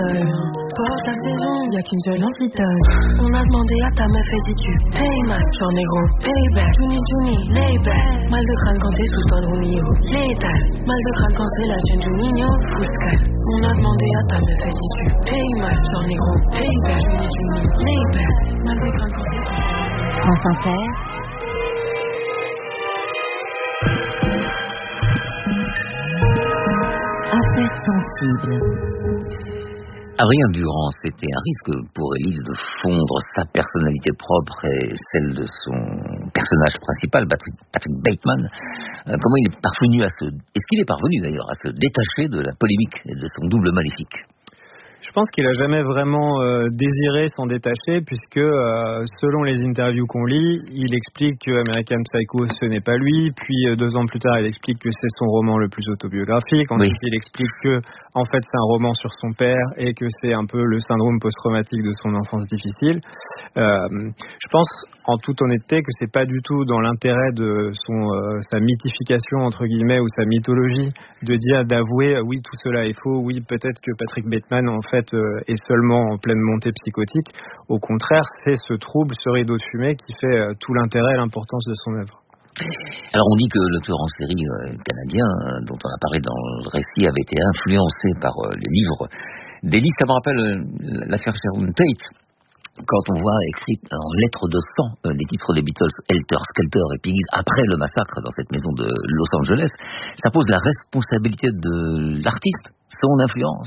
Porte la saison, y'a qu'une seule amphitone. On a demandé à ta meuf et si tu payes mal. J'en ai gros, payback, Juni, layback. Mal de crâne quand t'es sous Sandromio, létal. Mal de crâne quand c'est la chaîne Juninho, fouscal. On a demandé à ta meuf et si tu payes mal. J'en ai gros, payback, Juni, layback. Mal de crâne quand t'es sous France Inter. Affaires sensibles. Adrien Durand, c'était un risque pour Élise de fondre sa personnalité propre et celle de son personnage principal, Patrick Bateman. Comment il est parvenu est-ce qu'il est parvenu d'ailleurs à se détacher de la polémique et de son double maléfique? Je pense qu'il a jamais vraiment désiré s'en détacher, puisque selon les interviews qu'on lit, il explique que American Psycho ce n'est pas lui, puis 2 ans plus tard il explique que c'est son roman le plus autobiographique, ensuite il explique que en fait c'est un roman sur son père et que c'est un peu le syndrome post-traumatique de son enfance difficile. Je pense en toute honnêteté que c'est pas du tout dans l'intérêt de sa mythification entre guillemets ou sa mythologie d'avouer oui tout cela est faux, oui peut-être que Patrick Bateman en fait est seulement en pleine montée psychotique. Au contraire, c'est ce trouble, ce rideau de fumée qui fait tout l'intérêt et l'importance de son œuvre. Alors on dit que le tueur en série canadien dont on a parlé dans le récit avait été influencé par les livres d'Élise. Ça me rappelle l'affaire Sharon Tate. Quand on voit écrit en lettres de sang des titres des Beatles, Helter Skelter et Piggies, après le massacre dans cette maison de Los Angeles, ça pose la responsabilité de l'artiste, son influence.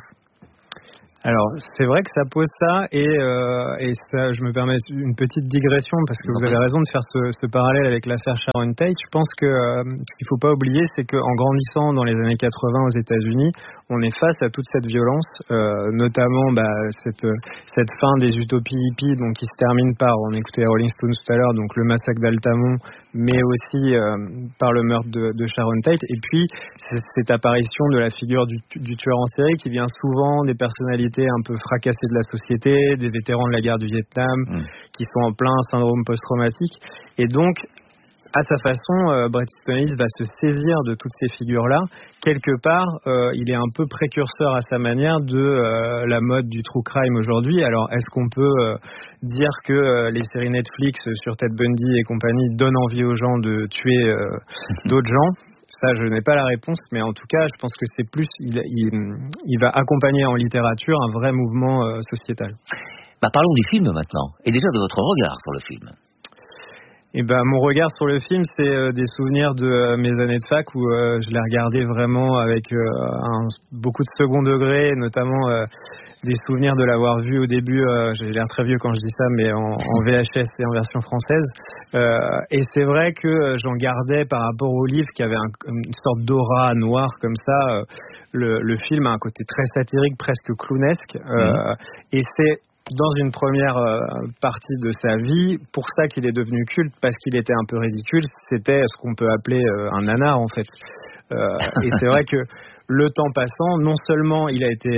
Alors, c'est vrai que ça pose ça, et ça, je me permets une petite digression, parce que vous avez raison de faire ce parallèle avec l'affaire Sharon Tate. Je pense que ce qu'il ne faut pas oublier, c'est qu'en grandissant dans les années 80 aux États-Unis, on est face à toute cette violence, notamment cette fin des utopies hippies, donc qui se termine par, on écoutait Rolling Stones tout à l'heure, donc le massacre d'Altamont, mais aussi par le meurtre de Sharon Tate, et puis cette apparition de la figure du tueur en série qui vient souvent des personnalités un peu fracassées de la société, des vétérans de la guerre du Vietnam, qui sont en plein syndrome post-traumatique, et donc à sa façon, Bret Easton Ellis va se saisir de toutes ces figures-là. Quelque part, il est un peu précurseur à sa manière de la mode du true crime aujourd'hui. Alors, est-ce qu'on peut dire que les séries Netflix sur Ted Bundy et compagnie donnent envie aux gens de tuer d'autres gens ? Ça, je n'ai pas la réponse, mais en tout cas, je pense que c'est plus, il va accompagner en littérature un vrai mouvement sociétal. Parlons du film maintenant, et déjà de votre regard sur le film. Et mon regard sur le film, c'est des souvenirs de mes années de fac où je l'ai regardé vraiment avec beaucoup de second degré, notamment des souvenirs de l'avoir vu au début. J'ai l'air très vieux quand je dis ça, mais en VHS et en version française. Et c'est vrai que j'en gardais par rapport au livre qui avait une sorte d'aura noire comme ça. Le film a un côté très satirique, presque clownesque. Et c'est dans une première partie de sa vie, pour ça qu'il est devenu culte, parce qu'il était un peu ridicule, c'était ce qu'on peut appeler un nanar en fait. Et c'est vrai que le temps passant, non seulement il a été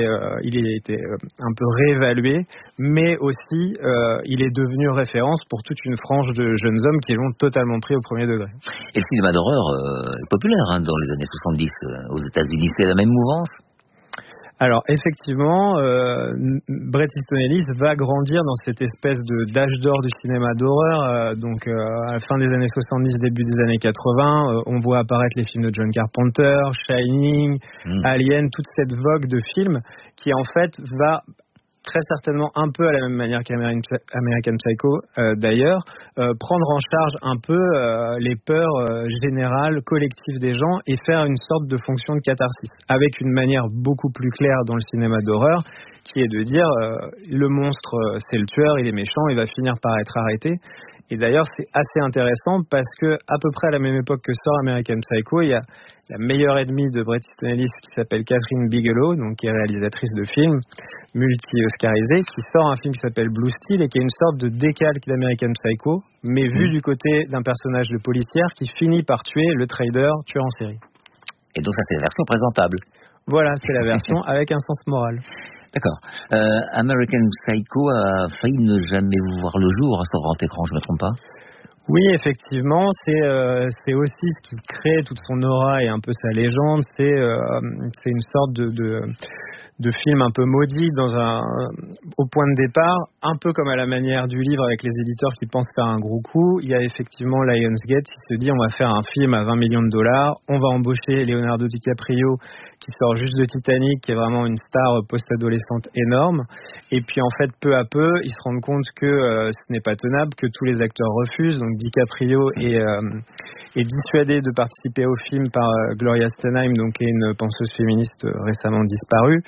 un peu réévalué, mais aussi il est devenu référence pour toute une frange de jeunes hommes qui l'ont totalement pris au premier degré. Et le cinéma d'horreur est populaire dans les années 70 aux États-Unis, c'est la même mouvance ? Alors effectivement, Bret Easton Ellis va grandir dans cette espèce d'âge d'or du cinéma d'horreur. Donc à la fin des années 70, début des années 80, on voit apparaître les films de John Carpenter, Shining, Alien, toute cette vogue de films qui en fait va très certainement un peu à la même manière qu'American Psycho d'ailleurs, prendre en charge un peu les peurs générales, collectives des gens et faire une sorte de fonction de catharsis, avec une manière beaucoup plus claire dans le cinéma d'horreur, qui est de dire le monstre c'est le tueur, il est méchant, il va finir par être arrêté. Et d'ailleurs, c'est assez intéressant parce que à peu près à la même époque que sort American Psycho, il y a la meilleure ennemie de Bret Easton Ellis qui s'appelle Catherine Bigelow, donc qui est réalisatrice de films multi-oscarisée, qui sort un film qui s'appelle Blue Steel et qui est une sorte de décalque d'American Psycho, mais vu du côté d'un personnage de policière qui finit par tuer le trader tueur en série. Et donc ça, c'est la version présentable. Voilà, c'est la version avec un sens moral. D'accord. American Psycho a failli ne jamais voir le jour sur grand écran, je ne me trompe pas ? Oui, effectivement, c'est aussi ce qui crée toute son aura et un peu sa légende. C'est une sorte de film un peu maudit au point de départ, un peu comme à la manière du livre avec les éditeurs qui pensent faire un gros coup. Il y a effectivement Lionsgate qui se dit on va faire un film à 20 millions de dollars, on va embaucher Leonardo DiCaprio qui sort juste de Titanic, qui est vraiment une star post-adolescente énorme. Et puis en fait, peu à peu, ils se rendent compte que ce n'est pas tenable, que tous les acteurs refusent. Donc DiCaprio est dissuadé de participer au film par Gloria Steinem, donc qui est une penseuse féministe récemment disparue.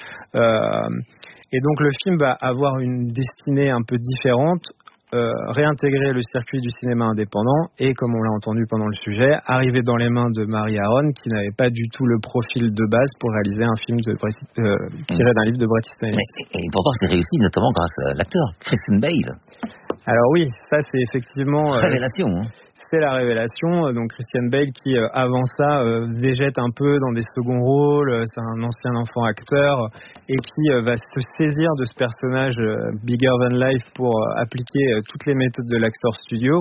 Et donc le film va avoir une destinée un peu différente, réintégrer le circuit du cinéma indépendant et, comme on l'a entendu pendant le sujet, arriver dans les mains de Mary Harron, qui n'avait pas du tout le profil de base pour réaliser un film tiré d'un livre de Bret Easton Ellis. Et pourtant c'est réussi notamment grâce à l'acteur Christian Bale. Alors oui, ça c'est effectivement... révélation, c'est la révélation. Donc Christian Bale qui, avant ça, végète un peu dans des seconds rôles. C'est un ancien enfant acteur et qui va se saisir de ce personnage bigger than life pour appliquer toutes les méthodes de l'Actor Studio.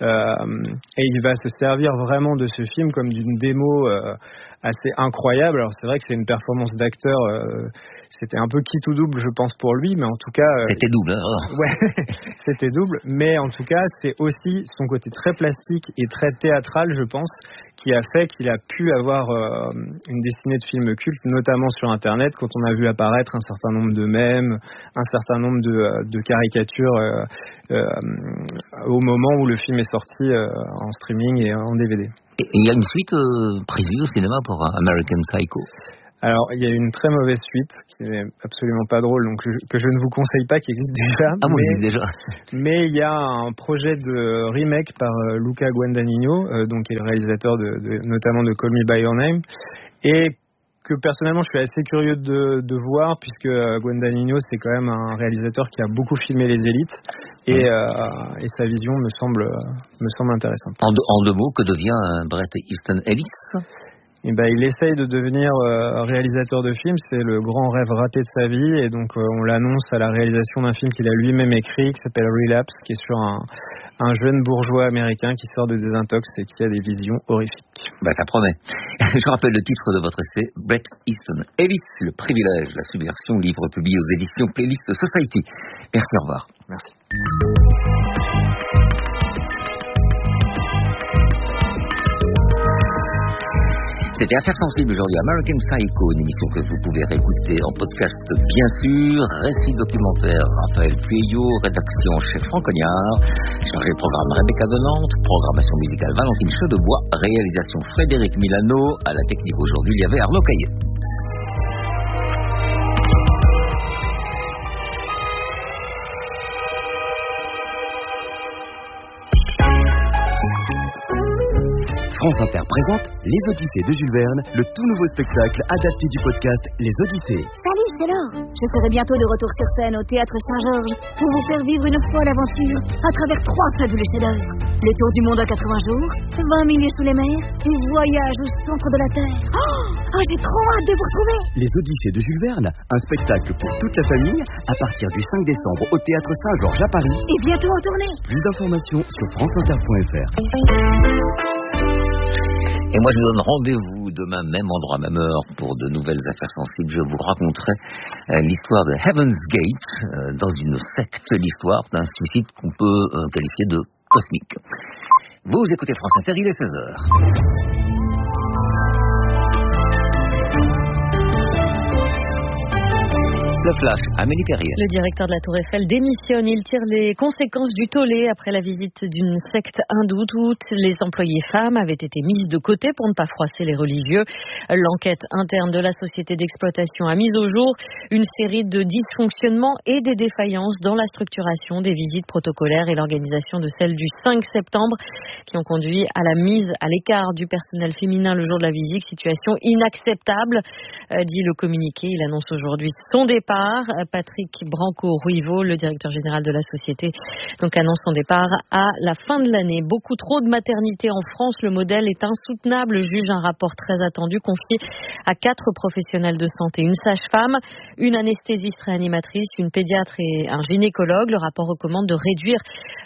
Et il va se servir vraiment de ce film comme d'une démo assez incroyable. Alors c'est vrai que c'est une performance d'acteur, c'était un peu quitte ou double je pense pour lui, mais en tout cas... C'était double, hein. Ouais, c'était double, mais en tout cas c'est aussi son côté très plastique et très théâtral je pense, qui a fait qu'il a pu avoir une destinée de films cultes, notamment sur internet, quand on a vu apparaître un certain nombre de mèmes, un certain nombre de caricatures au moment où le film est sorti en streaming et en DVD. Et il y a une suite prévue au cinéma pour American Psycho. Alors, il y a une très mauvaise suite qui n'est absolument pas drôle, donc que je ne vous conseille pas, qui existe déjà. Ah bon, déjà. Mais il y a un projet de remake par Luca Guadagnino, donc qui est le réalisateur notamment de Call Me by Your Name, et que personnellement je suis assez curieux de voir, puisque Guadagnino c'est quand même un réalisateur qui a beaucoup filmé les élites et sa vision me semble intéressante. En deux mots, que devient Bret Easton Ellis? Et il essaye de devenir réalisateur de films, c'est le grand rêve raté de sa vie, et donc on l'annonce à la réalisation d'un film qu'il a lui-même écrit, qui s'appelle Relapse, qui est sur un jeune bourgeois américain qui sort de désintox et qui a des visions horrifiques. Ça promet. Je rappelle le titre de votre essai, Bret Easton Ellis, le privilège, la subversion, livre publié aux éditions Playlist Society. Merci, au revoir. Merci. C'était Affaires sensibles aujourd'hui, American Psycho, une émission que vous pouvez réécouter en podcast bien sûr. Récit documentaire Raphaël Pueyo, rédaction chef Franck Cognard, chargé de programme Rebecca Venante, programmation musicale Valentine Chaudebois, réalisation Frédéric Milano, à la technique aujourd'hui il y avait Arnaud Caillet. France Inter présente Les Odyssées de Jules Verne, le tout nouveau spectacle adapté du podcast Les Odyssées. Salut, c'est Laure. Je serai bientôt de retour sur scène au Théâtre Saint-Georges pour vous faire vivre une folle aventure à travers 3 fabuleux chefs-d'œuvre. Le tour du monde en 80 jours, 20 milieux sous les mers, et voyage au centre de la Terre. Oh, j'ai trop hâte de vous retrouver. Les Odyssées de Jules Verne, un spectacle pour toute la famille à partir du 5 décembre au Théâtre Saint-Georges à Paris. Et bientôt en tournée. Plus d'informations sur franceinter.fr. Et moi, je vous donne rendez-vous demain, même endroit, même heure, pour de nouvelles affaires sensibles. Je vous raconterai l'histoire de Heaven's Gate, dans une secte, l'histoire d'un suicide qu'on peut qualifier de cosmique. Vous écoutez France Inter, il est 16h. Le flash, Amélie Perrier. Le directeur de la Tour Eiffel démissionne. Il tire les conséquences du tollé après la visite d'une secte hindoue. Toutes les employées femmes avaient été mises de côté pour ne pas froisser les religieux. L'enquête interne de la société d'exploitation a mis au jour une série de dysfonctionnements et des défaillances dans la structuration des visites protocolaires et l'organisation de celle du 5 septembre qui ont conduit à la mise à l'écart du personnel féminin le jour de la visite. Situation inacceptable, dit le communiqué. Il annonce aujourd'hui son départ. Patrick Branco-Ruivo, le directeur général de la société, donc annonce son départ à la fin de l'année. Beaucoup trop de maternités en France, le modèle est insoutenable, juge un rapport très attendu confié à 4 professionnels de santé, une sage-femme, une anesthésiste réanimatrice, une pédiatre et un gynécologue. Le rapport recommande de réduire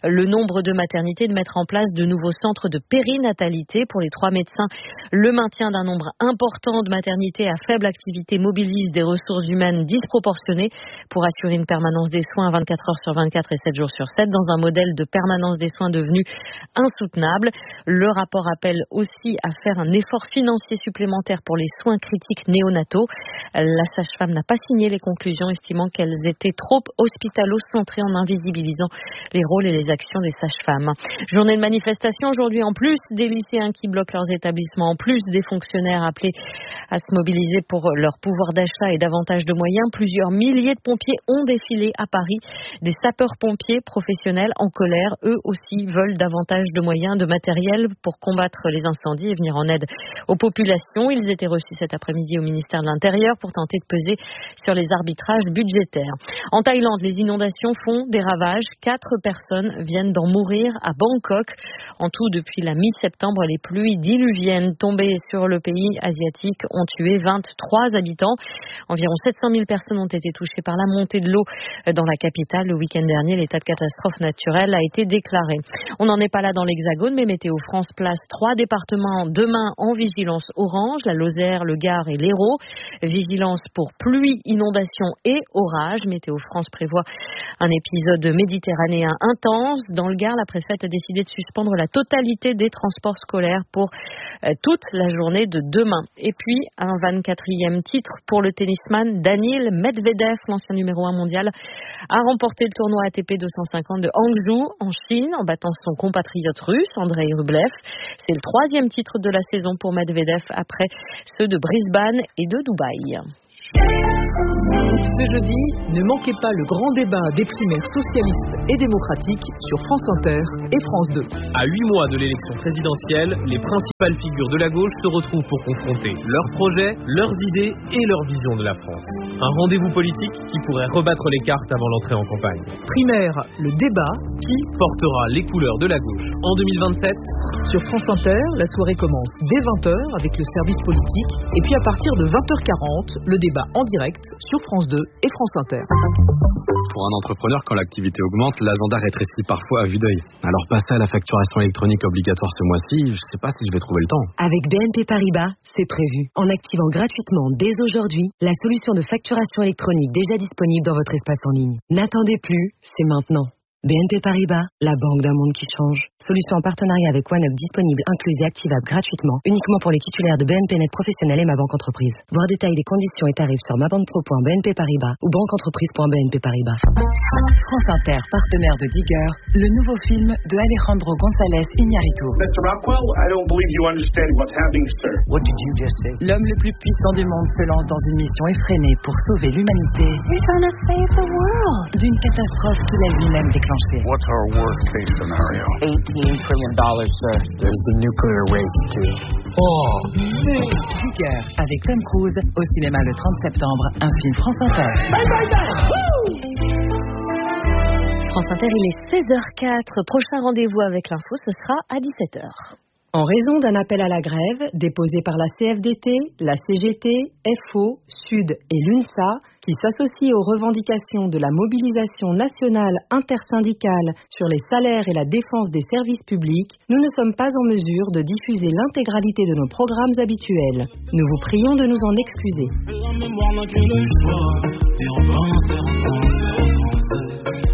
le nombre de maternités, de mettre en place de nouveaux centres de périnatalité. Pour les 3 médecins, le maintien d'un nombre important de maternités à faible activité mobilise des ressources humaines disproportionnées pour assurer une permanence des soins 24 heures sur 24 et 7 jours sur 7 dans un modèle de permanence des soins devenu insoutenable. Le rapport appelle aussi à faire un effort financier supplémentaire pour les soins critiques néonataux. La sage-femme n'a pas signé les conclusions, estimant qu'elles étaient trop hospitalo-centrées en invisibilisant les rôles et les actions des sages-femmes. Journée de manifestation aujourd'hui, en plus des lycéens qui bloquent leurs établissements, en plus des fonctionnaires appelés à se mobiliser pour leur pouvoir d'achat et davantage de moyens. Plusieurs milliers de pompiers ont défilé à Paris. Des sapeurs-pompiers professionnels en colère, eux aussi veulent davantage de moyens, de matériel pour combattre les incendies et venir en aide aux populations. Ils étaient reçus cet après-midi au ministère de l'Intérieur pour tenter de peser sur les arbitrages budgétaires. En Thaïlande, les inondations font des ravages. 4 personnes viennent d'en mourir à Bangkok. En tout, depuis la mi-septembre, les pluies diluviennes tombées sur le pays asiatique ont tué 23 habitants. Environ 700 000 personnes ont été touchées par la montée de l'eau dans la capitale. Le week-end dernier, l'état de catastrophe naturelle a été déclaré. On n'en est pas là dans l'Hexagone, mais Météo France place 3 départements demain en vigilance orange, la Lozère, le Gard et l'Hérault. Vigilance pour pluie, inondation et orage. Météo France prévoit un épisode méditerranéen intense. Dans le Gard, la préfète a décidé de suspendre la totalité des transports scolaires pour toute la journée de demain. Et puis, un 24e titre pour le tennisman Daniil Medvedev, l'ancien numéro 1 mondial, a remporté le tournoi ATP 250 de Hangzhou en Chine en battant son compatriote russe Andrei Rublev. C'est le 3e titre de la saison pour Medvedev après ceux de Brisbane et de Dubaï. Ce jeudi, ne manquez pas le grand débat des primaires socialistes et démocratiques sur France Inter et France 2. À 8 mois de l'élection présidentielle, les principales figures de la gauche se retrouvent pour confronter leurs projets, leurs idées et leur vision de la France. Un rendez-vous politique qui pourrait rebattre les cartes avant l'entrée en campagne. Primaire, le débat. Qui portera les couleurs de la gauche en 2027 ? Sur France Inter, la soirée commence dès 20h avec le service politique. Et puis à partir de 20h40, le débat en direct sur France 2 et France Inter. Pour un entrepreneur, quand l'activité augmente, l'agenda rétrécit parfois à vue d'œil. Alors passer à la facturation électronique obligatoire ce mois-ci, je ne sais pas si je vais trouver le temps. Avec BNP Paribas, c'est prévu. En activant gratuitement dès aujourd'hui la solution de facturation électronique déjà disponible dans votre espace en ligne. N'attendez plus, c'est maintenant. BNP Paribas, la banque d'un monde qui change. Solution en partenariat avec OneUp disponible, incluse et activable gratuitement, uniquement pour les titulaires de BNP Net Professionnel et Ma Banque Entreprise. Voir détails des conditions et tarifs sur mabanpro.bnp Paribas ou banqueentreprise.bnp Paribas. France Inter, partenaire de Digger, le nouveau film de Alejandro González Iñárritu. Mr. Rockwell, I don't believe you understand what's happening, sir. What did you just say? L'homme le plus puissant du monde se lance dans une mission effrénée pour sauver l'humanité. We're gonna save the world. D'une catastrophe qu'il a lui-même déclenchée. What's our worst case scenario? $18 trillion, sir. There's the nuclear waste, too. Oh, mais Digger, avec Tom Cruise, au cinéma le 30 septembre, un film France Inter. Bye bye bye. France Inter, il est 16h04. Prochain rendez-vous avec l'info, ce sera à 17h. En raison d'un appel à la grève déposé par la CFDT, la CGT, FO, Sud et l'UNSA, qui s'associe aux revendications de la mobilisation nationale intersyndicale sur les salaires et la défense des services publics, nous ne sommes pas en mesure de diffuser l'intégralité de nos programmes habituels. Nous vous prions de nous en excuser.